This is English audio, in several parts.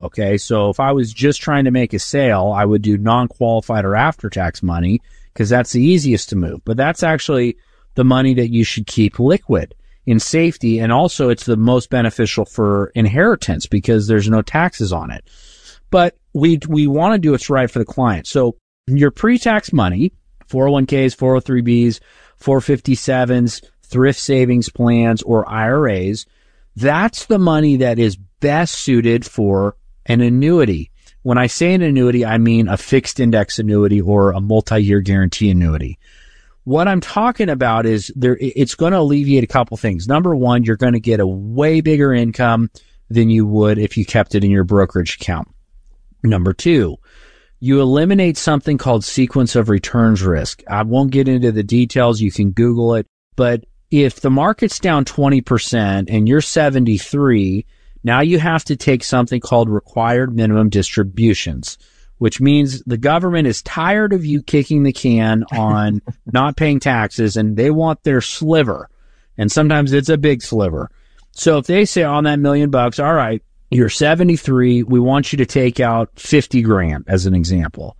Okay. So if I was just trying to make a sale, I would do non-qualified or after-tax money because that's the easiest to move. But that's actually the money that you should keep liquid in safety. And also it's the most beneficial for inheritance because there's no taxes on it. But we want to do what's right for the client. So your pre-tax money, 401ks, 403bs, 457s, thrift savings plans, or IRAs, that's the money that is best suited for an annuity. When I say an annuity, I mean a fixed index annuity or a multi-year guarantee annuity. What I'm talking about is it's going to alleviate a couple things. Number one, you're going to get a way bigger income than you would if you kept it in your brokerage account. Number two, you eliminate something called sequence of returns risk. I won't get into the details. You can Google it. But if the market's down 20% and you're 73, now you have to take something called required minimum distributions, which means the government is tired of you kicking the can on not paying taxes and they want their sliver. And sometimes it's a big sliver. So if they say on that $1 million, all right, you're 73, we want you to take out 50 grand as an example,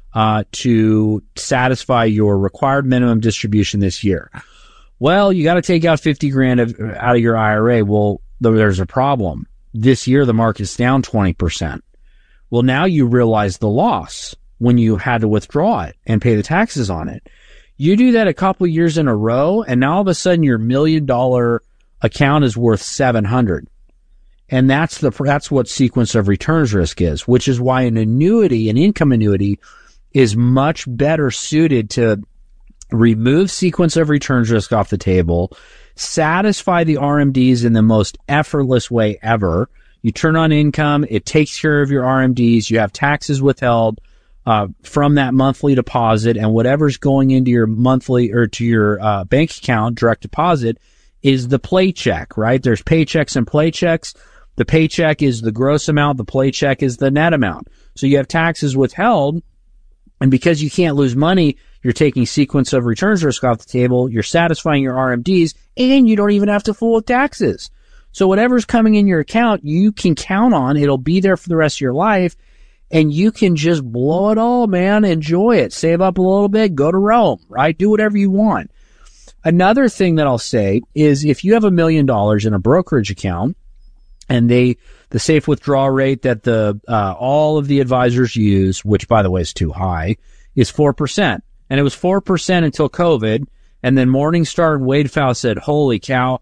to satisfy your required minimum distribution this year. Well, you got to take out 50 grand out of your IRA. Well, there's a problem. This year, the market's down 20%. Well, now you realize the loss when you had to withdraw it and pay the taxes on it. You do that a couple of years in a row, and now all of a sudden your $1 million account is worth 700. And that's what sequence of returns risk is, which is why an annuity, an income annuity, is much better suited to remove sequence of returns risk off the table, satisfy the RMDs in the most effortless way ever. You turn on income, it takes care of your RMDs, you have taxes withheld from that monthly deposit, and whatever's going into your monthly or to your bank account, direct deposit, is the play check, right? There's paychecks and play checks. The paycheck is the gross amount, the play check is the net amount. So you have taxes withheld, and because you can't lose money, you're taking sequence of returns risk off the table, you're satisfying your RMDs, and you don't even have to fool with taxes. So whatever's coming in your account, you can count on. It'll be there for the rest of your life, and you can just blow it all, man. Enjoy it. Save up a little bit. Go to Rome, right? Do whatever you want. Another thing that I'll say is if you have $1 million in a brokerage account, and the safe withdrawal rate that all of the advisors use, which by the way is too high, is 4%. And it was 4% until COVID. And then Morningstar and Wade Pfau said, holy cow,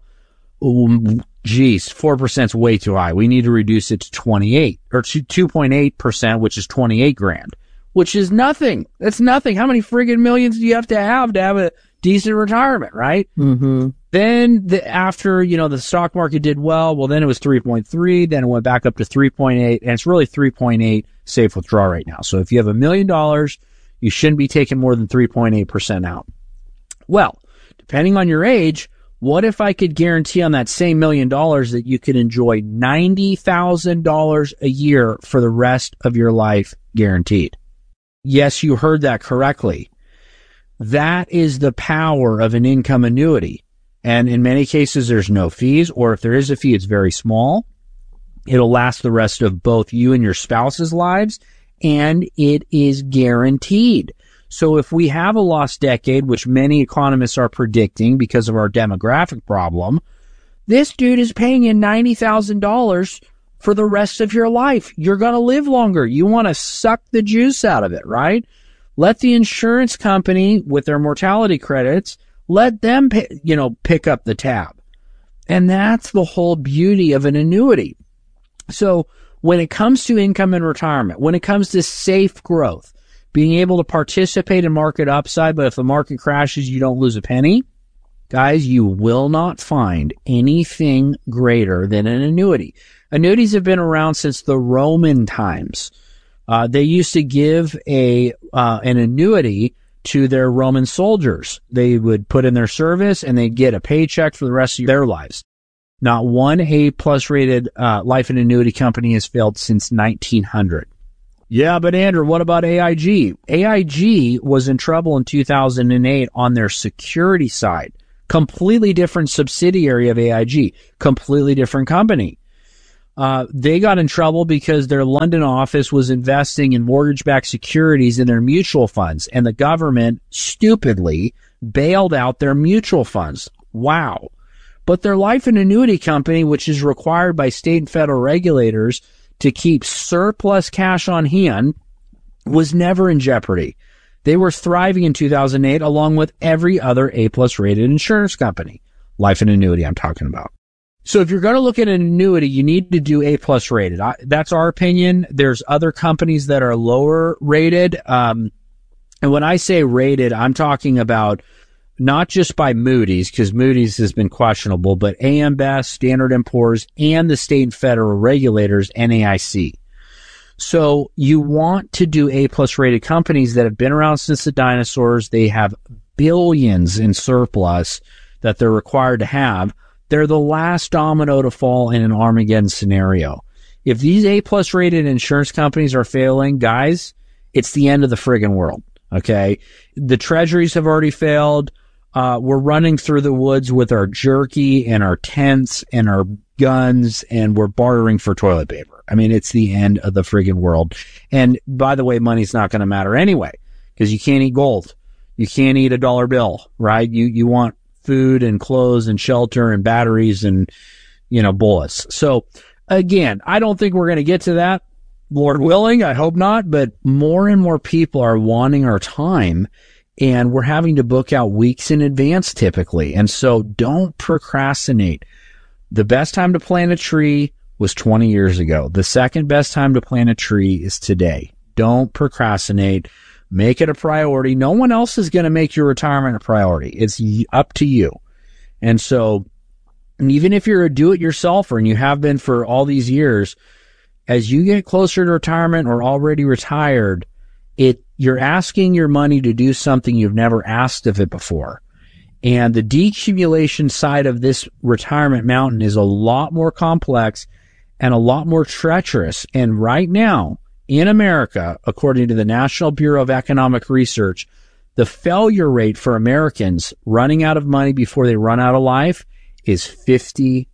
geez, 4% is way too high. We need to reduce it to 28 or to 2.8%, which is 28 grand, which is nothing. That's nothing. How many friggin' millions do you have to have a decent retirement, right? Mm-hmm. Then after, the stock market did well, then it was 3.3, then it went back up to 3.8, and it's really 3.8 safe withdrawal right now. So if you have $1 million, you shouldn't be taking more than 3.8% out. Well, depending on your age, what if I could guarantee on that same $1 million that you could enjoy $90,000 a year for the rest of your life guaranteed? Yes, you heard that correctly. That is the power of an income annuity. And in many cases, there's no fees, or if there is a fee, it's very small. It'll last the rest of both you and your spouse's lives, and it is guaranteed. So if we have a lost decade, which many economists are predicting because of our demographic problem, this dude is paying you $90,000 for the rest of your life. You're going to live longer. You want to suck the juice out of it, right? Let the insurance company with their mortality credits, let them pick up the tab. And that's the whole beauty of an annuity. So when it comes to income and retirement, when it comes to safe growth, being able to participate in market upside, but if the market crashes, you don't lose a penny, guys, you will not find anything greater than an annuity. Annuities have been around since the Roman times. They used to give an annuity to their Roman soldiers. They would put in their service and they'd get a paycheck for the rest of their lives. Not one A-plus rated life and annuity company has failed since 1900. Yeah, but Andrew, what about AIG? AIG was in trouble in 2008 on their security side. Completely different subsidiary of AIG. Completely different company. They got in trouble because their London office was investing in mortgage-backed securities in their mutual funds, and the government stupidly bailed out their mutual funds. Wow. But their life and annuity company, which is required by state and federal regulators to keep surplus cash on hand, was never in jeopardy. They were thriving in 2008 along with every other A-plus rated insurance company. Life and annuity I'm talking about. So if you're going to look at an annuity, you need to do A-plus rated. That's our opinion. There's other companies that are lower rated. And when I say rated, I'm talking about not just by Moody's, because Moody's has been questionable, but AM Best, Standard & Poor's, and the state and federal regulators, NAIC. So you want to do A-plus rated companies that have been around since the dinosaurs. They have billions in surplus that they're required to have. They're the last domino to fall in an Armageddon scenario. If these A-plus rated insurance companies are failing, guys, it's the end of the friggin' world, okay? The treasuries have already failed. We're running through the woods with our jerky and our tents and our guns, and we're bartering for toilet paper. I mean, it's the end of the friggin' world. And by the way, money's not going to matter anyway, because you can't eat gold. You can't eat a dollar bill, right? You want food and clothes and shelter and batteries and, bullets. So again, I don't think we're going to get to that. Lord willing, I hope not, but more and more people are wanting our time, and we're having to book out weeks in advance typically. And so don't procrastinate. The best time to plant a tree was 20 years ago. The second best time to plant a tree is today. Don't procrastinate. Make it a priority. No one else is going to make your retirement a priority. It's up to you. And so even if you're a do-it-yourselfer, and you have been for all these years, as you get closer to retirement or already retired, you're asking your money to do something you've never asked of it before. And the decumulation side of this retirement mountain is a lot more complex and a lot more treacherous. And right now in America, according to the National Bureau of Economic Research, the failure rate for Americans running out of money before they run out of life is 50%.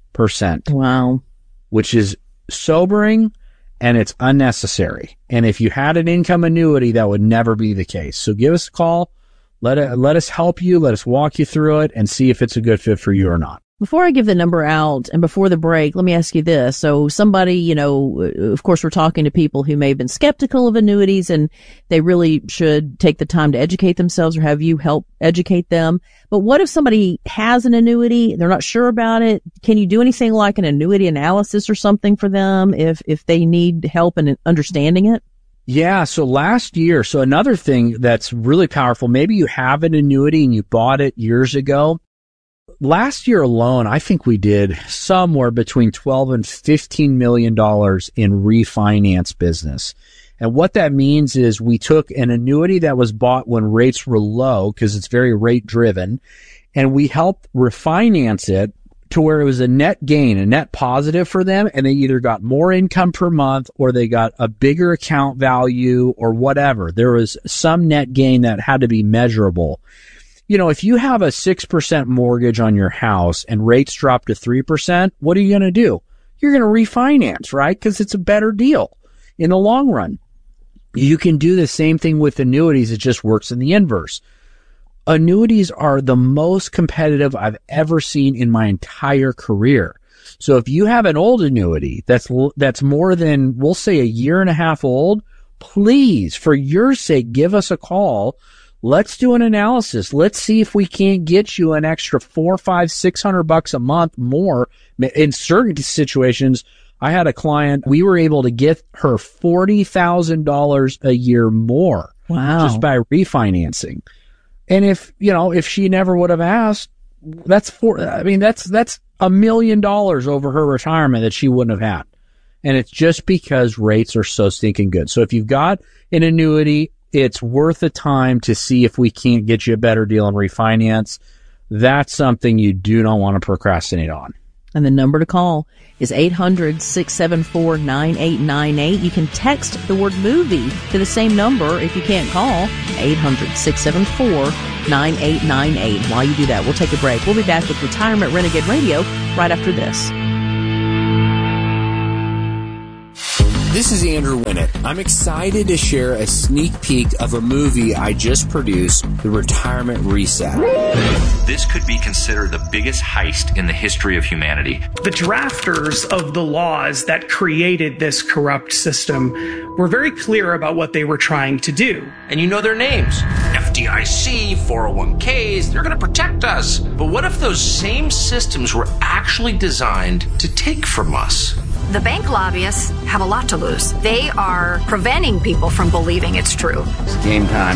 Wow. Which is sobering, and it's unnecessary. And if you had an income annuity, that would never be the case. So give us a call. Let us help you. Let us walk you through it and see if it's a good fit for you or not. Before I give the number out and before the break, let me ask you this. So somebody, of course, we're talking to people who may have been skeptical of annuities, and they really should take the time to educate themselves or have you help educate them. But what if somebody has an annuity, they're not sure about it? Can you do anything like an annuity analysis or something for them if they need help in understanding it? Yeah. So another thing that's really powerful, maybe you have an annuity and you bought it years ago. Last year alone, I think we did somewhere between $12 and $15 million in refinance business. And what that means is we took an annuity that was bought when rates were low, because it's very rate driven, and we helped refinance it to where it was a net gain, a net positive for them. And they either got more income per month or they got a bigger account value or whatever. There was some net gain that had to be measurable. If you have a 6% mortgage on your house and rates drop to 3%, what are you going to do? You're going to refinance, right? Because it's a better deal in the long run. You can do the same thing with annuities. It just works in the inverse. Annuities are the most competitive I've ever seen in my entire career. So if you have an old annuity that's more than, we'll say, a year and a half old, please, for your sake, give us a call. Let's do an analysis. Let's see if we can't get you an extra $400, $500, $600 a month more. In certain situations, I had a client, we were able to get her $40,000 a year more. Wow. Just by refinancing. And if she never would have asked, that's $1 million over her retirement that she wouldn't have had. And it's just because rates are so stinking good. So if you've got an annuity, it's worth the time to see if we can't get you a better deal and refinance. That's something you do not want to procrastinate on. And the number to call is 800-674-9898. You can text the word movie to the same number if you can't call, 800-674-9898. While you do that, we'll take a break. We'll be back with Retirement Renegade Radio right after this. This is Andrew Winnett. I'm excited to share a sneak peek of a movie I just produced, The Retirement Reset. This could be considered the biggest heist in the history of humanity. The drafters of the laws that created this corrupt system were very clear about what they were trying to do. And you know their names. FDIC, 401ks, they're going to protect us. But what if those same systems were actually designed to take from us? The bank lobbyists have a lot to lose. They are preventing people from believing it's true. It's game time.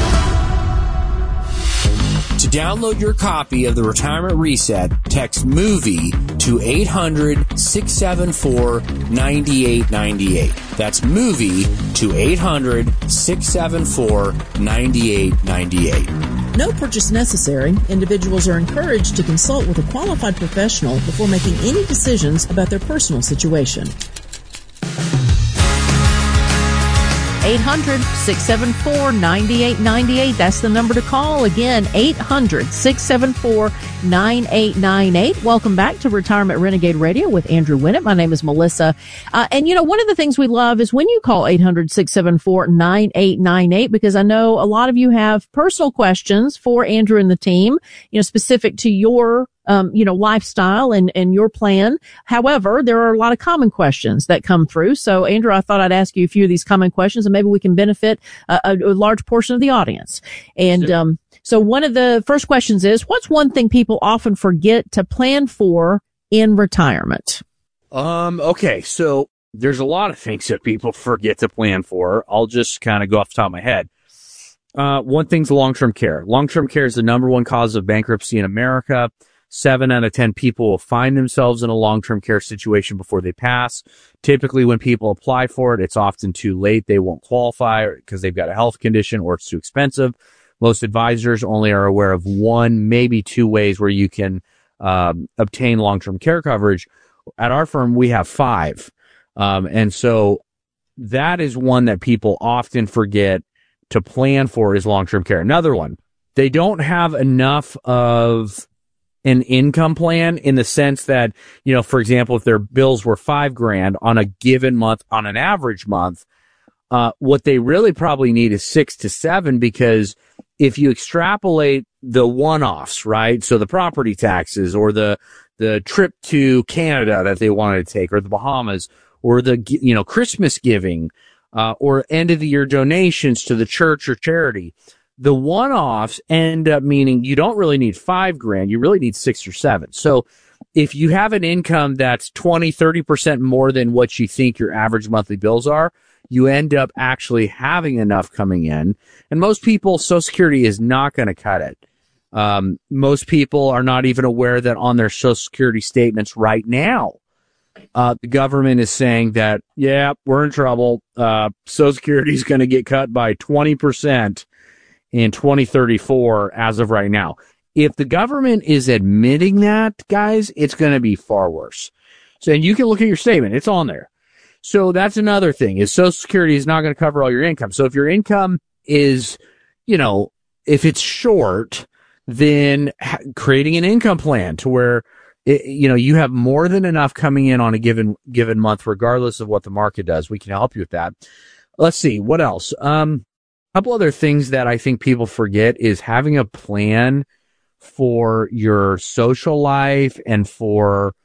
To download your copy of The Retirement Reset, text MOVIE to 800-674-9898. That's MOVIE to 800-674-9898. No purchase necessary. Individuals are encouraged to consult with a qualified professional before making any decisions about their personal situation. 800-674-9898. That's the number to call. Again, 800-674-9898. Welcome back to Retirement Renegade Radio with Andrew Winnett. My name is Melissa. And you know, one of the things we love is when you call 800-674-9898, because I know a lot of you have personal questions for Andrew and the team, you know, specific to your lifestyle and your plan. However, there are a lot of common questions that come through. So, Andrew, I thought I'd ask you a few of these common questions and maybe we can benefit a large portion of the audience. And, so one of the first questions is, what's one thing people often forget to plan for in retirement? Okay. So there's a lot of things that people forget to plan for. I'll just kind of go off the top of my head. One thing's long-term care. Long-term care is the number one cause of bankruptcy in America. 7 out of 10 people will find themselves in a long-term care situation before they pass. Typically, when people apply for it, it's often too late. They won't qualify because they've got a health condition or it's too expensive. Most advisors only are aware of 1, maybe 2 ways where you can obtain long-term care coverage. At our firm, we have 5. And so that is one that people often forget to plan for, is long-term care. Another one, they don't have enough of an income plan, in the sense that, you know, for example, if their bills were $5,000 on a given month, on an average month, what they really probably need is 6 to 7, because if you extrapolate the one-offs, right? So the property taxes, or the trip to Canada that they wanted to take, or the Bahamas, or the, you know, Christmas giving, or end of the year donations to the church or charity. The one-offs end up meaning you don't really need $5,000. You really need 6 or 7. So if you have an income that's 20-30% more than what you think your average monthly bills are, you end up actually having enough coming in. And most people, Social Security is not going to cut it. Most people are not even aware that on their Social Security statements right now, the government is saying that, yeah, we're in trouble. Social Security is going to get cut by 20% in 2034 as of right now. If the government is admitting that, guys, it's going to be far worse. So, and you can look at your statement. It's on there. So that's another thing, is Social Security is not going to cover all your income. So if your income is, you know, if it's short, then creating an income plan to where, you know, you have more than enough coming in on a given month, regardless of what the market does. We can help you with that. Let's see. What else? Couple other things that I think people forget is having a plan for your social life and for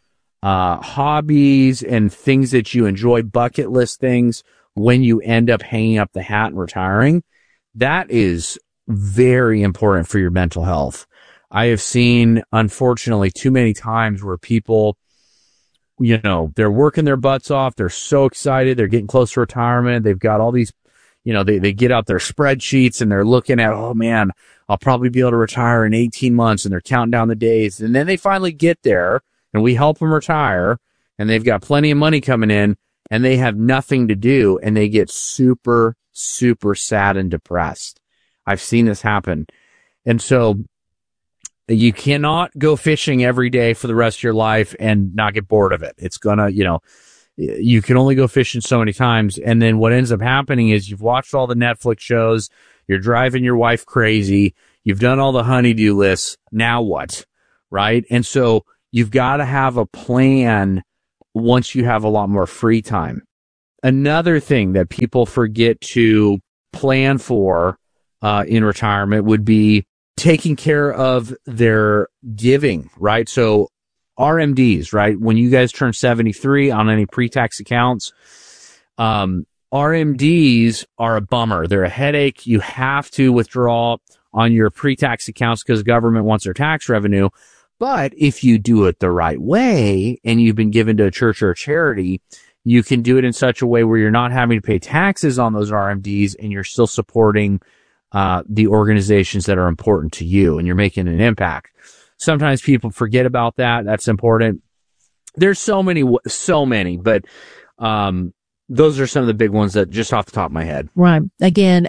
hobbies and things that you enjoy, bucket list things, when you end up hanging up the hat and retiring. That is very important for your mental health. I have seen, unfortunately, too many times where people, you know, they're working their butts off. They're so excited. They're getting close to retirement. They've got all these, you know, they get out their spreadsheets and they're looking at, oh man, I'll probably be able to retire in 18 months. And they're counting down the days. And then they finally get there and we help them retire and they've got plenty of money coming in and they have nothing to do and they get super, super sad and depressed. I've seen this happen. And so you cannot go fishing every day for the rest of your life and not get bored of it. It's gonna, you know, you can only go fishing so many times. And then what ends up happening is you've watched all the Netflix shows. You're driving your wife crazy. You've done all the honey-do lists. Now what? Right? And so you've got to have a plan once you have a lot more free time. Another thing that people forget to plan for in retirement would be taking care of their giving, right? So RMDs, right? When you guys turn 73 on any pre-tax accounts, RMDs are a bummer. They're a headache. You have to withdraw on your pre-tax accounts because the government wants their tax revenue. But if you do it the right way and you've been given to a church or a charity, you can do it in such a way where you're not having to pay taxes on those RMDs and you're still supporting the organizations that are important to you and you're making an impact. Sometimes people forget about that. That's important. There's so many, but those are some of the big ones that just off the top of my head. Right. Again,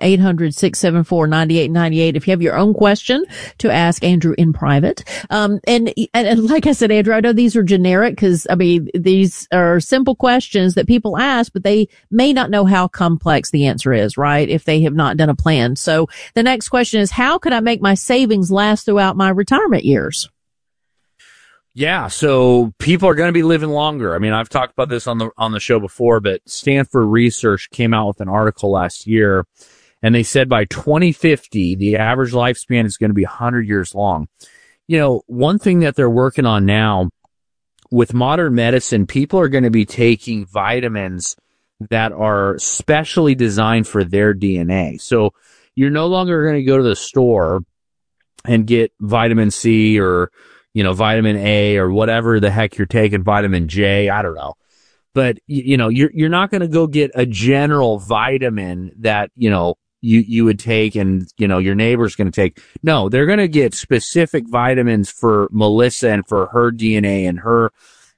800-674-9898. If you have your own question to ask Andrew in private. And like I said, Andrew, I know these are generic because, I mean, these are simple questions that people ask, but they may not know how complex the answer is, right? If they have not done a plan. So the next question is, how can I make my savings last throughout my retirement years? Yeah, so people are going to be living longer. I mean, I've talked about this on the show before, but Stanford Research came out with an article last year, and they said by 2050, the average lifespan is going to be 100 years long. You know, one thing that they're working on now with modern medicine, people are going to be taking vitamins that are specially designed for their DNA. So you're no longer going to go to the store and get vitamin C or vitamin A or whatever the heck you're taking, vitamin J, I don't know. But, you're not going to go get a general vitamin that, you would take and, your neighbor's going to take. No, they're going to get specific vitamins for Melissa and for her DNA and her,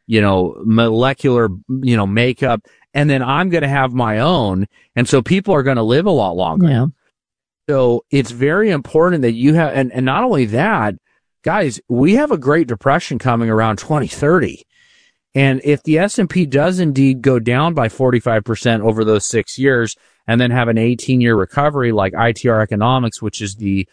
molecular, makeup. And then I'm going to have my own. And so people are going to live a lot longer. Yeah. So it's very important that you have, and not only that, guys, we have a Great Depression coming around 2030. And if the S&P does indeed go down by 45% over those 6 years and then have an 18-year recovery like ITR Economics, which is the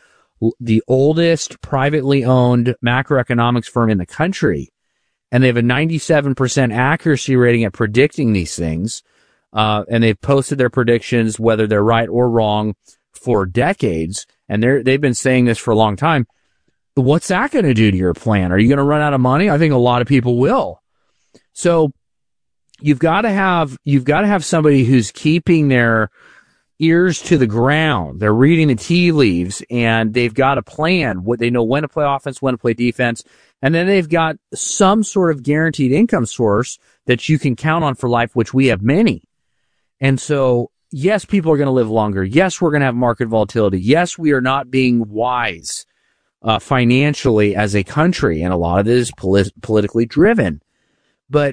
oldest privately owned macroeconomics firm in the country, and they have a 97% accuracy rating at predicting these things, and they've posted their predictions, whether they're right or wrong, for decades, and they've been saying this for a long time. What's that going to do to your plan? Are you going to run out of money? I think a lot of people will. So you've got to have somebody who's keeping their ears to the ground. They're reading the tea leaves and they've got a plan. They know when to play offense, when to play defense. And then they've got some sort of guaranteed income source that you can count on for life, which we have many. And so, yes, people are going to live longer. Yes, we're going to have market volatility. Yes, we are not being wise financially as a country, and a lot of it is politically driven. But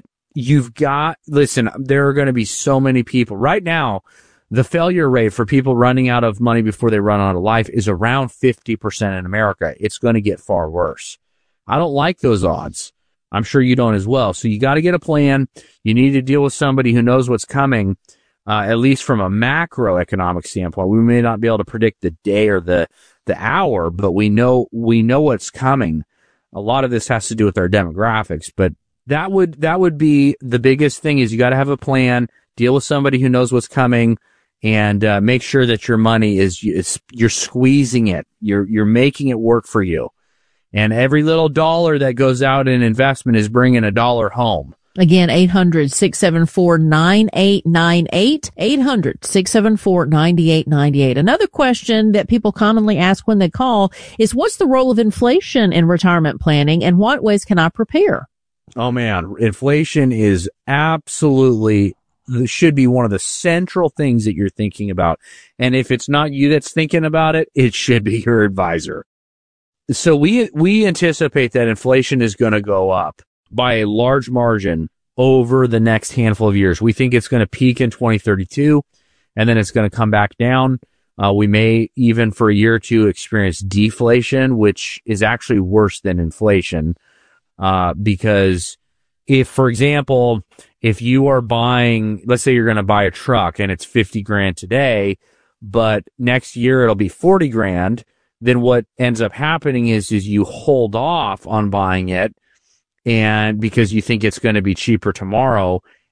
listen, there are going to be so many people. Right now, the failure rate for people running out of money before they run out of life is around 50% in America. It's going to get far worse. I don't like those odds. I'm sure you don't as well. So you got to get a plan. You need to deal with somebody who knows what's coming, at least from a macroeconomic standpoint. We may not be able to predict the day or the hour, but we know what's coming. A lot of this has to do with our demographics, but that would be the biggest thing is you got to have a plan, deal with somebody who knows what's coming, and make sure that your money you're squeezing it. You're making it work for you. And every little dollar that goes out in investment is bringing a dollar home. Again, 800-674-9898, 800-674-9898. Another question that people commonly ask when they call is, what's the role of inflation in retirement planning and what ways can I prepare? Oh man, inflation is should be one of the central things that you're thinking about. And if it's not you that's thinking about it, it should be your advisor. So we anticipate that inflation is going to go up by a large margin over the next handful of years. We think it's going to peak in 2032, and then it's going to come back down. We may even for a year or two experience deflation, which is actually worse than inflation. Because if, for example, if you are buying, let's say you're going to buy a truck and it's $50,000 today, but next year it'll be $40,000, then what ends up happening is you hold off on buying it, and because you think it's going to be cheaper tomorrow,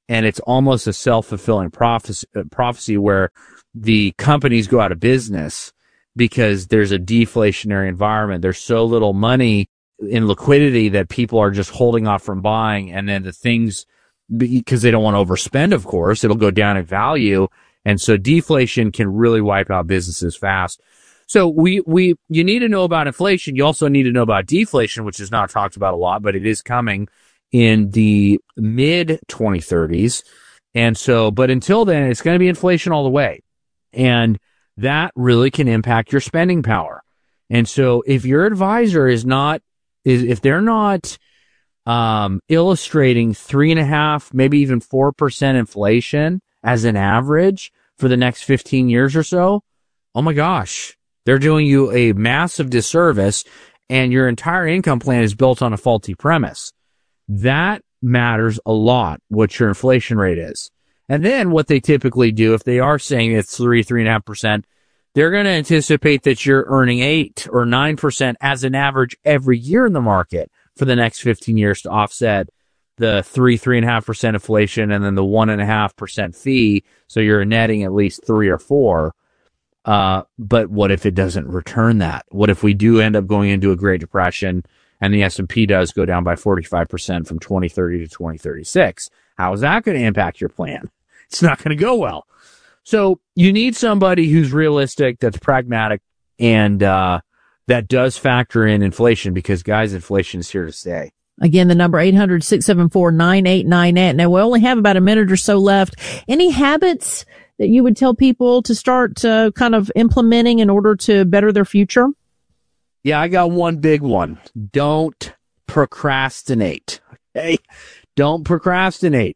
and it's almost a self-fulfilling prophecy where the companies go out of business because there's a deflationary environment. There's so little money in liquidity that people are just holding off from buying, and then the things, because they don't want to overspend, of course, it'll go down in value, and so deflation can really wipe out businesses fast. So you need to know about inflation. You also need to know about deflation, which is not talked about a lot, but it is coming in the mid 2030s. And so, but until then, it's going to be inflation all the way. And that really can impact your spending power. And so if your advisor if they're not illustrating 3.5%, maybe even 4% inflation as an average for the next 15 years or so, oh my gosh, they're doing you a massive disservice, and your entire income plan is built on a faulty premise. That matters a lot, what your inflation rate is. And then what they typically do, if they are saying it's 3.5%, they're going to anticipate that you're earning 8 or 9% as an average every year in the market for the next 15 years to offset the 3.5% inflation and then the 1.5% fee. So you're netting at least 3 or 4. But what if it doesn't return that? What if we do end up going into a Great Depression and the S&P does go down by 45% from 2030 to 2036? How is that going to impact your plan? It's not going to go well. So you need somebody who's realistic, that's pragmatic, and that does factor in inflation, because, guys, inflation is here to stay. Again, the number 800-674-9898. Now, we only have about a minute or so left. Any habits that you would tell people to start kind of implementing in order to better their future? Yeah, I got one big one. Don't procrastinate. Okay? Don't procrastinate.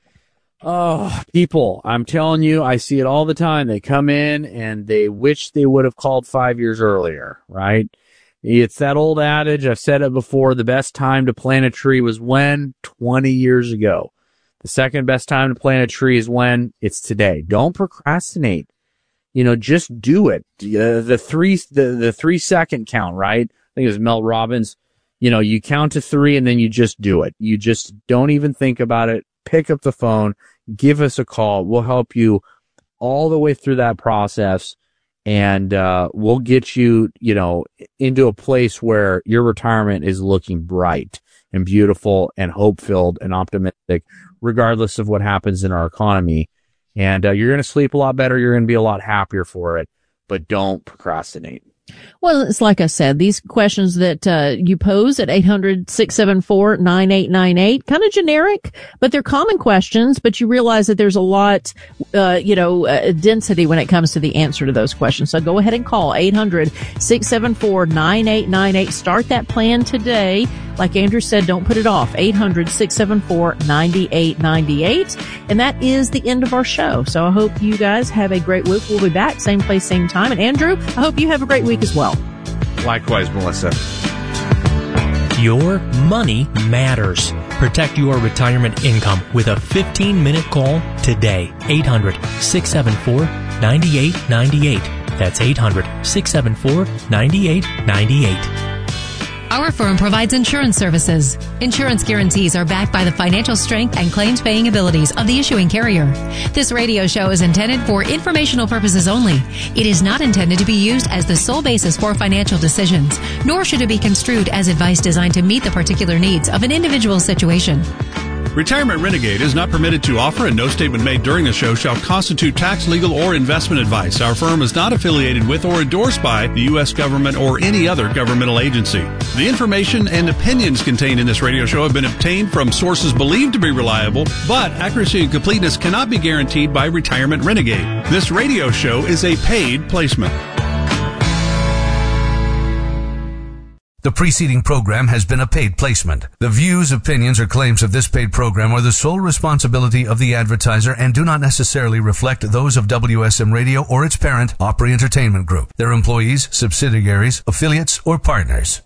Oh, people, I'm telling you, I see it all the time. They come in and they wish they would have called 5 years earlier, right? It's that old adage. I've said it before. The best time to plant a tree was when? 20 years ago. The second best time to plant a tree is when? It's today. Don't procrastinate. Just do it. The 3 second count, right? I think it was Mel Robbins. You count to 3 and then you just do it. You just don't even think about it. Pick up the phone, give us a call. We'll help you all the way through that process, and we'll get you, into a place where your retirement is looking bright and beautiful and hope-filled and optimistic, regardless of what happens in our economy. And you're going to sleep a lot better. You're going to be a lot happier for it, but don't procrastinate. Well, it's like I said, these questions that you pose at 800-674-9898, kind of generic, but they're common questions, but you realize that there's a lot, density when it comes to the answer to those questions. So go ahead and call 800-674-9898. Start that plan today. Like Andrew said, don't put it off. 800-674-9898. And that is the end of our show. So I hope you guys have a great week. We'll be back, same place, same time. And Andrew, I hope you have a great week as well. Likewise, Melissa. Your money matters. Protect your retirement income with a 15-minute call today. 800-674-9898. That's 800-674-9898. Our firm provides insurance services. Insurance guarantees are backed by the financial strength and claims-paying abilities of the issuing carrier. This radio show is intended for informational purposes only. It is not intended to be used as the sole basis for financial decisions, nor should it be construed as advice designed to meet the particular needs of an individual situation. Retirement Renegade is not permitted to offer, and no statement made during the show shall constitute tax, legal, or investment advice. Our firm is not affiliated with or endorsed by the U.S. government or any other governmental agency. The information and opinions contained in this radio show have been obtained from sources believed to be reliable, but accuracy and completeness cannot be guaranteed by Retirement Renegade. This radio show is a paid placement. The preceding program has been a paid placement. The views, opinions, or claims of this paid program are the sole responsibility of the advertiser and do not necessarily reflect those of WSM Radio or its parent, Opry Entertainment Group, their employees, subsidiaries, affiliates, or partners.